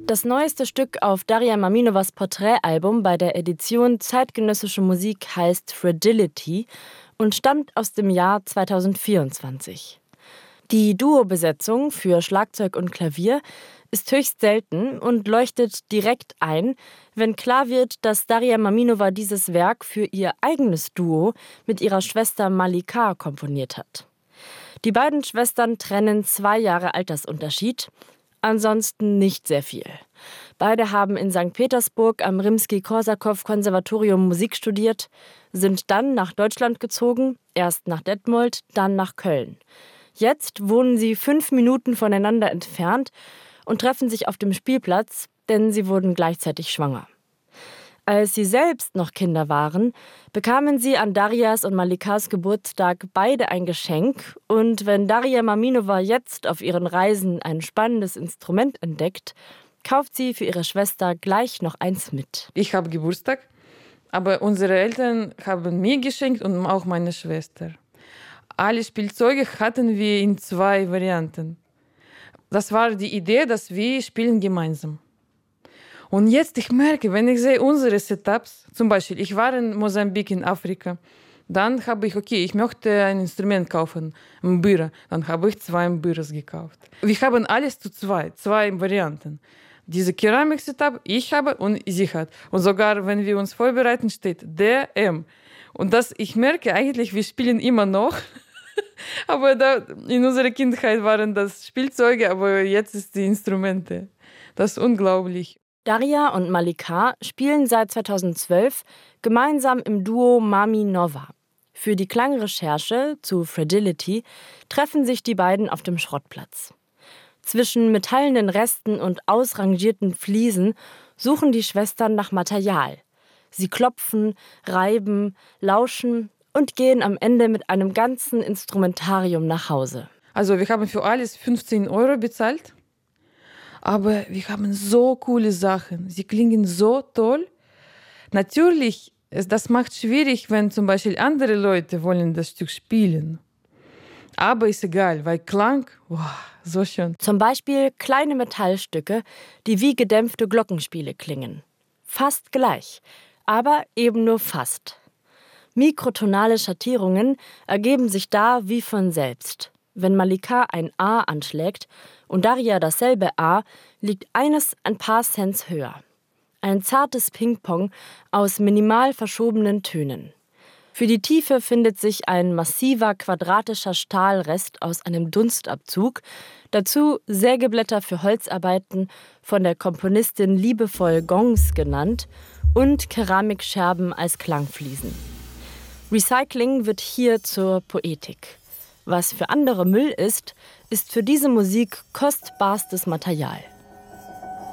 Das neueste Stück auf Daria Maminovas Porträtalbum bei der Edition Zeitgenössische Musik heißt Fragility und stammt aus dem Jahr 2024. Die Duo-Besetzung für Schlagzeug und Klavier ist höchst selten und leuchtet direkt ein, wenn klar wird, dass Daria Maminova dieses Werk für ihr eigenes Duo mit ihrer Schwester Malika komponiert hat. Die beiden Schwestern trennen 2 Jahre Altersunterschied, ansonsten nicht sehr viel. Beide haben in St. Petersburg am Rimski-Korsakow-Konservatorium Musik studiert, sind dann nach Deutschland gezogen, erst nach Detmold, dann nach Köln. Jetzt wohnen sie 5 Minuten voneinander entfernt und treffen sich auf dem Spielplatz, denn sie wurden gleichzeitig schwanger. Als sie selbst noch Kinder waren, bekamen sie an Darias und Malikas Geburtstag beide ein Geschenk. Und wenn Daria Maminova jetzt auf ihren Reisen ein spannendes Instrument entdeckt, kauft sie für ihre Schwester gleich noch eins mit. Ich habe Geburtstag, aber unsere Eltern haben mir geschenkt und auch meine Schwester. Alle Spielzeuge hatten wir in 2 Varianten. Das war die Idee, dass wir spielen gemeinsam. Und jetzt, ich merke, wenn ich sehe unsere Setups, zum Beispiel, ich war in Mosambik in Afrika, dann habe ich, ich möchte ein Instrument kaufen, ein Mbira. Dann habe ich 2 Mbiras gekauft. Wir haben alles zu 2 Varianten. Diese Keramik-Setup, ich habe und sie hat. Und sogar, wenn wir uns vorbereiten, steht DM. Und das, ich merke eigentlich, wir spielen immer noch. Aber in unserer Kindheit waren das Spielzeuge, aber jetzt ist die Instrumente. Das ist unglaublich. Daria und Malika spielen seit 2012 gemeinsam im Duo Mami Nova. Für die Klangrecherche zu Fragility treffen sich die beiden auf dem Schrottplatz. Zwischen metallenen Resten und ausrangierten Fliesen suchen die Schwestern nach Material. Sie klopfen, reiben, lauschen und gehen am Ende mit einem ganzen Instrumentarium nach Hause. Also wir haben für alles 15 € bezahlt, aber wir haben so coole Sachen. Sie klingen so toll. Natürlich, das macht schwierig, wenn zum Beispiel andere Leute wollen das Stück spielen. Aber ist egal, weil Klang, so schön. Zum Beispiel kleine Metallstücke, die wie gedämpfte Glockenspiele klingen. Fast gleich, aber eben nur fast. Mikrotonale Schattierungen ergeben sich da wie von selbst. Wenn Malika ein A anschlägt und Daria dasselbe A, liegt eines ein paar Cents höher. Ein zartes Ping-Pong aus minimal verschobenen Tönen. Für die Tiefe findet sich ein massiver quadratischer Stahlrest aus einem Dunstabzug, dazu Sägeblätter für Holzarbeiten, von der Komponistin liebevoll Gongs genannt, und Keramikscherben als Klangfliesen. Recycling wird hier zur Poetik. Was für andere Müll ist, ist für diese Musik kostbarstes Material.